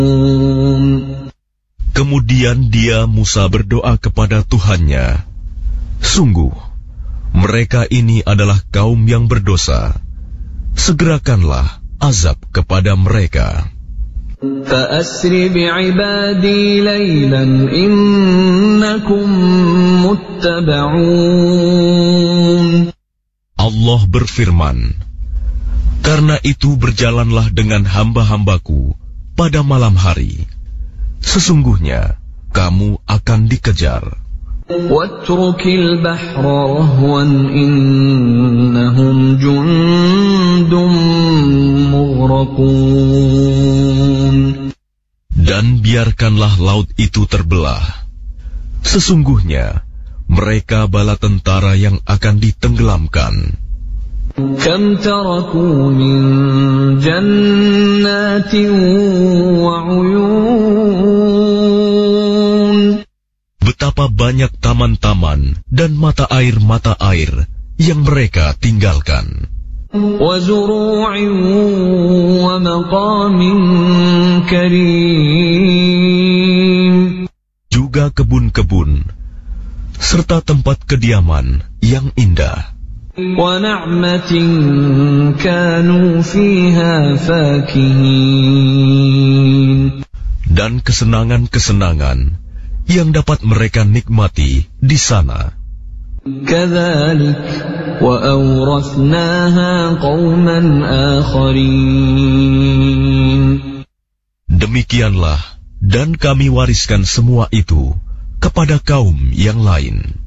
Kemudian dia Musa berdoa kepada Tuhannya, "Sungguh, mereka ini adalah kaum yang berdosa. Segerakanlah azab kepada mereka." فَأَسْرِ بِعِبَادِي لَيْلًا إِنَّكُمْ مُتَّبَعُونَ. Allah berfirman, "Karena itu berjalanlah dengan hamba-hambaku pada malam hari. Sesungguhnya kamu akan dikejar." وَاتْرُكِ الْبَحْرَ رَهْوًا إِنَّهُمْ جُندٌ مُغْرَقُونَ. Dan biarkanlah laut itu terbelah. Sesungguhnya mereka bala tentara yang akan ditenggelamkan. كَمْ تَرَكُوا مِنْ جَنَّاتٍ وَعُيُونٍ. Betapa banyak taman-taman dan mata air yang mereka tinggalkan. وَزُرُوعٍ وَمَقَامٍ كَرِيمٍ. Juga kebun-kebun, serta tempat kediaman yang indah. وَنَعْمَةٍ كَانُوا فِيهَا فَاكِهِينَ. Dan kesenangan-kesenangan yang dapat mereka nikmati di sana. كَذَلِكَ وَأَوْرَثْنَاهَا قَوْمًا آخَرِينَ. Demikianlah, dan kami wariskan semua itu kepada kaum yang lain.